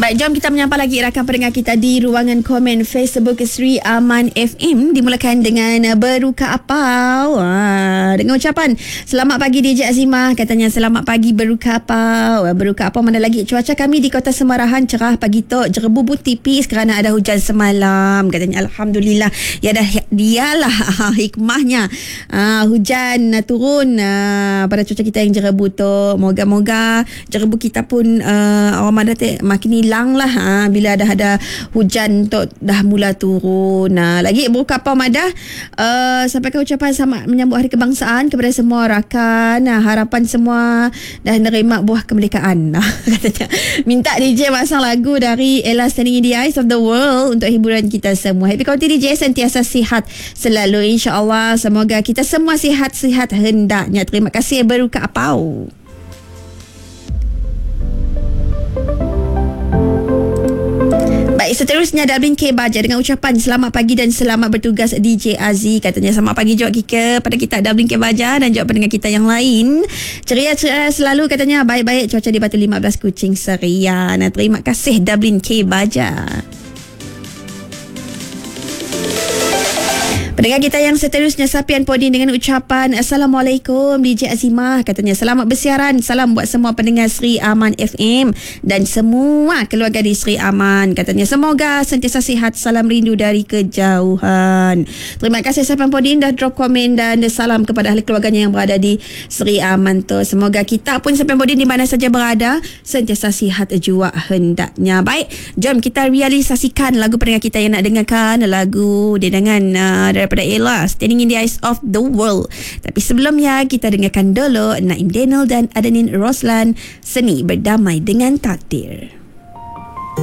Baik, jom kita menyapa lagi rakan pendengar kita di ruangan komen Facebook Sri Aman FM. Dimulakan dengan Beruka Apau. Dengan ucapan selamat pagi DJ Azimah. Katanya selamat pagi Beruka Apau. Beruka Apau mana lagi? Cuaca kami di Kota Semarahan cerah pagi tu. Jerebu pun tipis kerana ada hujan semalam. Katanya Alhamdulillah. Ya dah, dialah hikmahnya. Hujan turun pada cuaca kita yang jerebu tu. Moga-moga jerebu kita pun orang mana makin hilang lah bila ada hujan tu dah mula turun. Lagi Beruka Apau Madah sampaikan ucapan selamat menyambut Hari Kebangsaan kepada semua rakan. Harapan semua dah menerima buah kemerdekaan. Katanya minta DJ pasang lagu dari Ella Standing in the Eyes of the World untuk hiburan kita semua. Happy Country DJ sentiasa sihat selalu, insya-Allah. Semoga kita semua sihat-sihat hendaknya. Terima kasih Beruka Apau. Baik, seterusnya Dalvin K. Baja dengan ucapan selamat pagi dan selamat bertugas DJ Aziz. Katanya selamat pagi juga pada kita Dalvin K. Baja dan juga pendengar kita yang lain. Ceria-ceria selalu katanya, baik-baik cuaca di Batu 15 Kuching Serian. Terima kasih Dalvin K. Baja. Pendengar kita yang seterusnya Sapian Podin dengan ucapan Assalamualaikum DJ Azimah. Katanya selamat bersiaran. Salam buat semua pendengar Sri Aman FM dan semua keluarga di Sri Aman. Katanya semoga sentiasa sihat. Salam rindu dari kejauhan. Terima kasih Sapian Podin dah drop komen dan salam kepada ahli keluarganya yang berada di Sri Aman tu. Semoga kita pun Sapian Podin di mana saja berada sentiasa sihat jua hendaknya. Baik, jom kita realisasikan lagu pendengar kita yang nak dengarkan. Lagu dengangan daripada Ella Standing in the Eyes of the World. Tapi sebelumnya kita dengarkan dulu Naim Daniel dan Adanin Roslan, Seni Berdamai dengan Takdir.